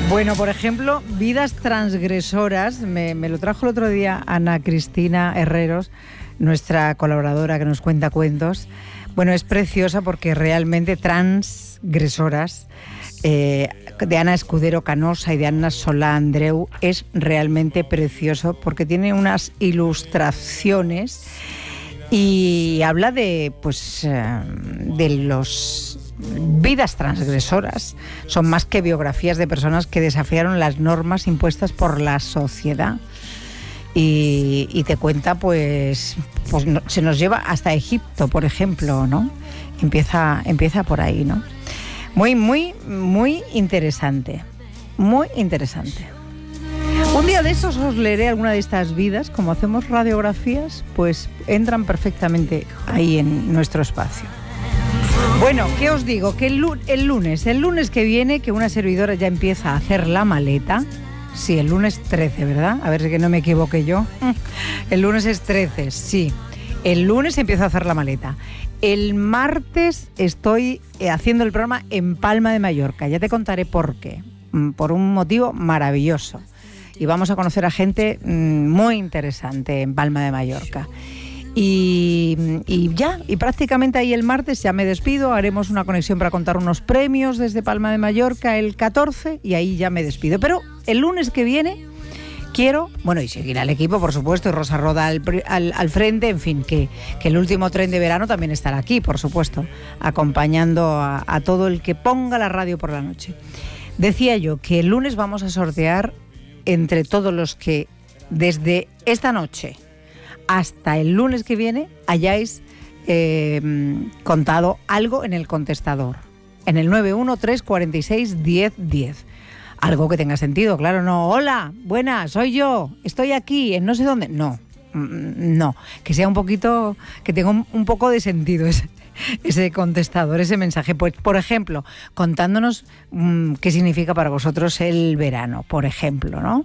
Bueno, por ejemplo, vidas transgresoras, me lo trajo el otro día Ana Cristina Herreros, nuestra colaboradora que nos cuenta cuentos. Bueno, es preciosa porque realmente transgresoras, de Ana Escudero Canosa y de Ana Solá Andreu, es realmente precioso porque tiene unas ilustraciones y habla de, pues, de los vidas transgresoras. Son más que biografías de personas que desafiaron las normas impuestas por la sociedad. Y te cuenta, pues no, se nos lleva hasta Egipto, por ejemplo, ¿no? Empieza por ahí, ¿no? Muy interesante. Muy interesante. Un día de estos os leeré alguna de estas vidas. Como hacemos radiografías, pues entran perfectamente ahí en nuestro espacio. Bueno, ¿qué os digo? Que el lunes que viene, que una servidora ya empieza a hacer la maleta. Sí, el lunes 13, ¿verdad? A ver si que no me equivoque yo. El lunes es 13, sí. El lunes empiezo a hacer la maleta. El martes estoy haciendo el programa en Palma de Mallorca. Ya te contaré por qué. Por un motivo maravilloso. Y vamos a conocer a gente muy interesante en Palma de Mallorca. Y prácticamente ahí el martes ya me despido, haremos una conexión para contar unos premios desde Palma de Mallorca el 14 y ahí ya me despido. Pero el lunes que viene quiero, bueno, y seguir al equipo, por supuesto, y Rosa Roda al frente, en fin, que el último tren de verano también estará aquí, por supuesto, acompañando a todo el que ponga la radio por la noche. Decía yo que el lunes vamos a sortear entre todos los que desde esta noche hasta el lunes que viene hayáis contado algo en el contestador, en el 913461010. Algo que tenga sentido, claro, no, hola, buenas, soy yo, estoy aquí, en no sé dónde. No, que sea un poquito, que tenga un poco de sentido ese contestador, ese mensaje. Pues, por ejemplo, contándonos qué significa para vosotros el verano, por ejemplo, ¿no?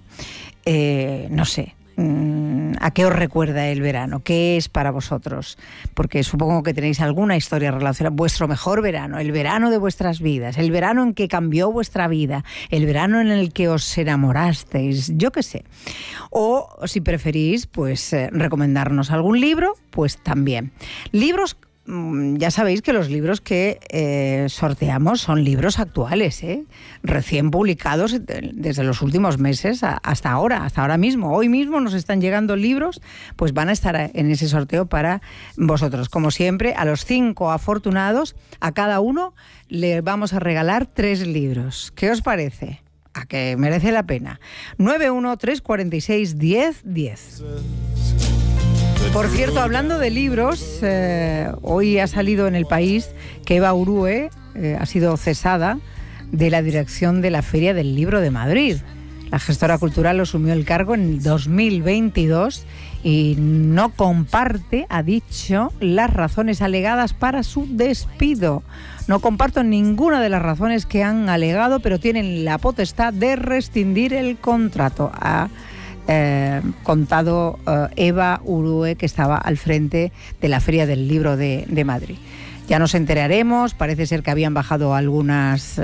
No sé. ¿A qué os recuerda el verano? ¿Qué es para vosotros? Porque supongo que tenéis alguna historia relacionada. Vuestro mejor verano, el verano de vuestras vidas, el verano en que cambió vuestra vida, el verano en el que os enamorasteis, yo qué sé. O si preferís, pues recomendarnos algún libro, pues también. Libros. Ya sabéis que los libros que sorteamos son libros actuales, recién publicados desde los últimos meses hasta ahora mismo. Hoy mismo nos están llegando libros, pues van a estar en ese sorteo para vosotros. Como siempre, a los 5 afortunados, a cada uno le vamos a regalar 3 libros. ¿Qué os parece? A que merece la pena. 913461010. Por cierto, hablando de libros, hoy ha salido en El País que Eva Urue ha sido cesada de la dirección de la Feria del Libro de Madrid. La gestora cultural asumió el cargo en el 2022 y no comparte, ha dicho, las razones alegadas para su despido. No comparto ninguna de las razones que han alegado, pero tienen la potestad de rescindir el contrato. Contado Eva Urue, que estaba al frente de la Feria del Libro de Madrid. Ya nos enteraremos, parece ser que habían bajado algunas